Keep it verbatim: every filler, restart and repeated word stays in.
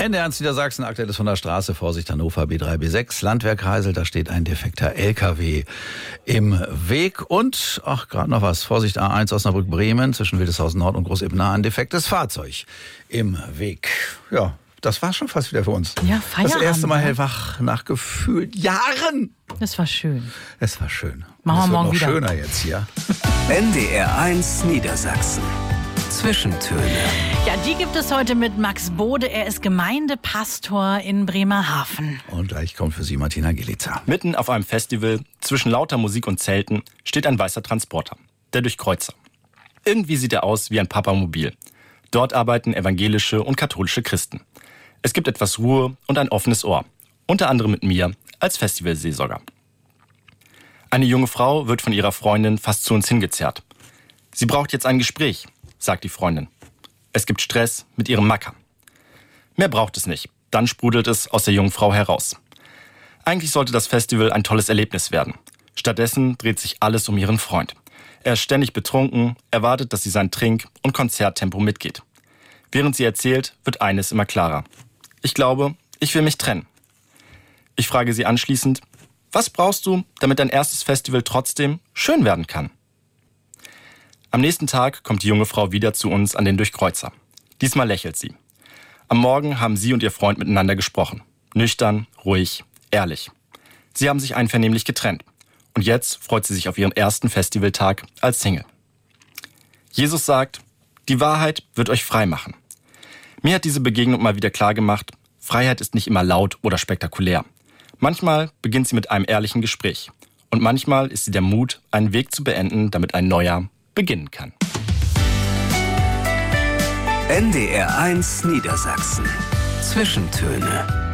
N D R eins Niedersachsen, aktuelles von der Straße, Vorsicht Hannover, B drei, B sechs, Landwehr Kreisel, da steht ein defekter L K W im Weg. Und, ach, gerade noch was, Vorsicht A eins Osnabrück-Bremen, zwischen Wildeshausen Nord und Großebenaar, ein defektes Fahrzeug im Weg. Ja, das war schon fast wieder für uns. Ja, Feierabend. Das erste Mal hellwach nach gefühlt Jahren. Das war schön. Es war schön. Machen wir morgen wieder. Es wird noch schöner jetzt hier. N D R eins Niedersachsen. Zwischentöne. Ja, die gibt es heute mit Max Bode. Er ist Gemeindepastor in Bremerhaven. Und gleich kommt für Sie Martina Gelica. Mitten auf einem Festival, zwischen lauter Musik und Zelten, steht ein weißer Transporter, der Durchkreuzer. Irgendwie sieht er aus wie ein Papamobil. Dort arbeiten evangelische und katholische Christen. Es gibt etwas Ruhe und ein offenes Ohr. Unter anderem mit mir als Festivalseelsorger. Eine junge Frau wird von ihrer Freundin fast zu uns hingezerrt. Sie braucht jetzt ein Gespräch, sagt die Freundin. Es gibt Stress mit ihrem Macker. Mehr braucht es nicht. Dann sprudelt es aus der jungen Frau heraus. Eigentlich sollte das Festival ein tolles Erlebnis werden. Stattdessen dreht sich alles um ihren Freund. Er ist ständig betrunken, erwartet, dass sie sein Trink- und Konzerttempo mitgeht. Während sie erzählt, wird eines immer klarer. Ich glaube, ich will mich trennen. Ich frage sie anschließend, was brauchst du, damit dein erstes Festival trotzdem schön werden kann? Am nächsten Tag kommt die junge Frau wieder zu uns an den Durchkreuzer. Diesmal lächelt sie. Am Morgen haben sie und ihr Freund miteinander gesprochen. Nüchtern, ruhig, ehrlich. Sie haben sich einvernehmlich getrennt. Und jetzt freut sie sich auf ihren ersten Festivaltag als Single. Jesus sagt, die Wahrheit wird euch frei machen. Mir hat diese Begegnung mal wieder klargemacht, Freiheit ist nicht immer laut oder spektakulär. Manchmal beginnt sie mit einem ehrlichen Gespräch. Und manchmal ist sie der Mut, einen Weg zu beenden, damit ein neuer beginnen kann. N D R eins Niedersachsen. Zwischentöne.